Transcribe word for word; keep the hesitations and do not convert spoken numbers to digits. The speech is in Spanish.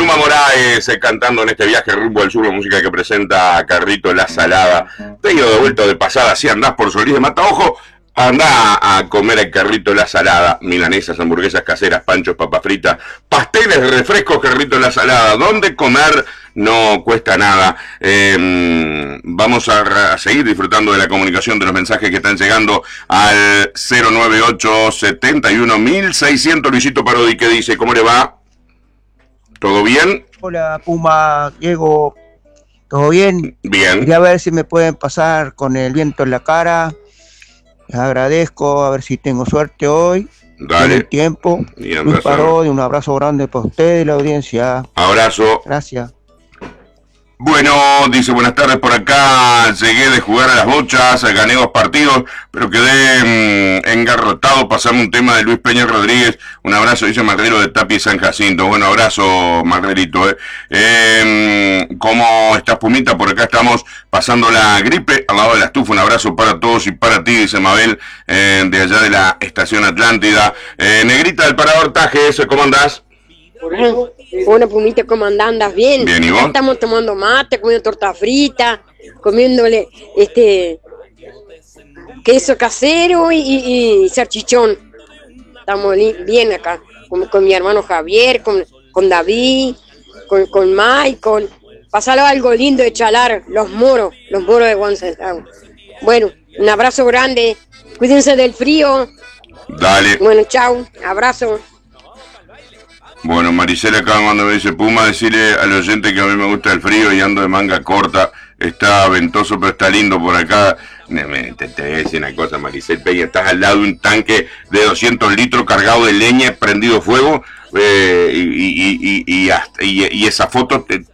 Puma Moraes eh, cantando en este viaje rumbo al sur, la música que presenta a Carrito La Salada. Te he ido de vuelta de pasada, si andás por Solís de Mataojo, andá a comer el Carrito La Salada, milanesas, hamburguesas caseras, panchos, papas fritas, pasteles, refrescos, Carrito La Salada. ¿Dónde comer? No cuesta nada. Eh, vamos a, a seguir disfrutando de la comunicación, de los mensajes que están llegando al cero nueve ocho setenta y uno mil seiscientos. Luisito Parodi, ¿qué dice? ¿Cómo le va? ¿Todo bien? Hola, Puma, Diego. ¿Todo bien? Bien. Quería ver si me pueden pasar con el viento en la cara. Les agradezco, a ver si tengo suerte hoy. Dale. El tiempo. Luis Parodi, un abrazo grande para usted y la audiencia. Abrazo. Gracias. Bueno, dice, buenas tardes, por acá llegué de jugar a las bochas, gané dos partidos, pero quedé mmm, engarrotado. Pasame un tema de Luis Peña Rodríguez. Un abrazo, dice Marrero de Tapia y San Jacinto. Bueno, abrazo, Marrerito. Eh. Eh, ¿Cómo estás, Pumita? Por acá estamos pasando la gripe al lado de la estufa. Un abrazo para todos y para ti, dice Mabel, eh, de allá de la Estación Atlántida. Eh, Negrita del Parador Tajes, ¿cómo andás? Hola, Pumita, ¿cómo andas? Bien. Bien, ¿y vos? Estamos tomando mate, comiendo torta frita, comiéndole este queso casero y, y, y salchichón. Estamos bien acá, con, con mi hermano Javier, con, con David, con, con Michael. Pasalo algo lindo de chalar, los moros, los moros de Guancentrao. Bueno, un abrazo grande, cuídense del frío. Dale. Bueno, chao, abrazo. Bueno, Maricela acá cuando me dice, Puma, decirle al oyente que a mí me gusta el frío y ando de manga corta. Está ventoso, pero está lindo por acá. Te, te voy a decir una cosa, Maricel Peña, estás al lado de un tanque de doscientos litros cargado de leña, prendido fuego, eh, y, y, y, y, hasta, y, y esa foto te,